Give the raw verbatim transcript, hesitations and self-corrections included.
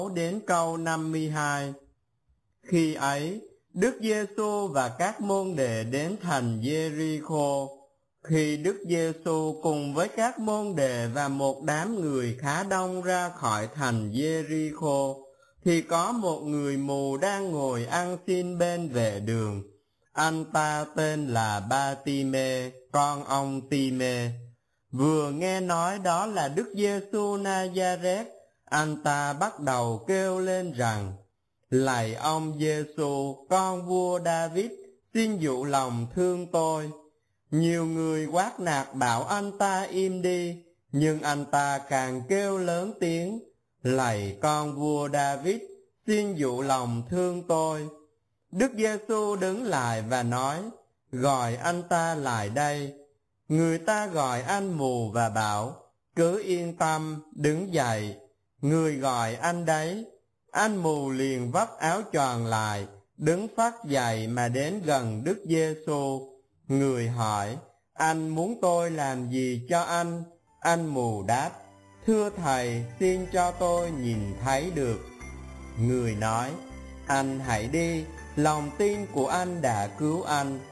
đến câu năm mươi hai. Khi ấy, Đức Giêsu và các môn đệ đến thành Giê-ri-khô. Khi Đức Giêsu cùng với các môn đệ và một đám người khá đông ra khỏi thành Giê-ri-khô, thì có một người mù đang ngồi ăn xin bên vệ đường. Anh ta tên là Ba-ti-mê, con ông Ti-mê. Vừa nghe nói đó là Đức Giêsu Na-za-rét, anh ta bắt đầu kêu lên rằng: Lạy ông Giêsu, con vua David, xin dụ lòng thương tôi. Nhiều người quát nạt bảo anh ta im đi, nhưng anh ta càng kêu lớn tiếng: Lạy con vua David, xin dụ lòng thương tôi. Đức Giêsu đứng lại và nói: Gọi anh ta lại đây. Người ta gọi anh mù và bảo: Cứ yên tâm, đứng dậy. Người gọi anh đấy. Anh mù liền vắt áo choàng lại, đứng phắt dậy mà đến gần Đức Giêsu. Người hỏi: Anh muốn tôi làm gì cho anh? Anh mù đáp: Thưa thầy, xin cho tôi nhìn thấy được. Người nói: Anh hãy đi, lòng tin của anh đã cứu anh.